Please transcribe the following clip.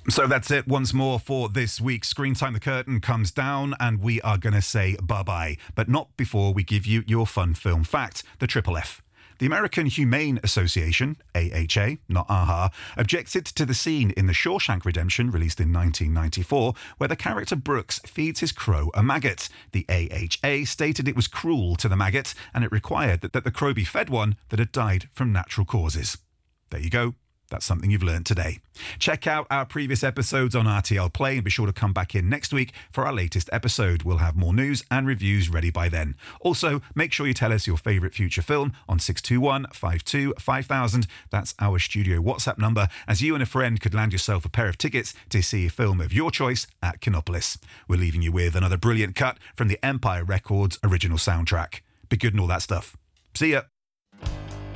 So that's it once more for this week. Screen Time, the curtain comes down and we are going to say bye-bye. But not before we give you your fun film fact, the Triple F. The American Humane Association, AHA, not AHA, objected to the scene in The Shawshank Redemption, released in 1994, where the character Brooks feeds his crow a maggot. The AHA stated it was cruel to the maggot and it required that the crow be fed one that had died from natural causes. There you go. That's something you've learned today. Check out our previous episodes on RTL Play and be sure to come back in next week for our latest episode. We'll have more news and reviews ready by then. Also, make sure you tell us your favourite future film on 621 52 5000. That's our studio WhatsApp number, as you and a friend could land yourself a pair of tickets to see a film of your choice at Kinopolis. We're leaving you with another brilliant cut from the Empire Records original soundtrack. Be good and all that stuff. See ya.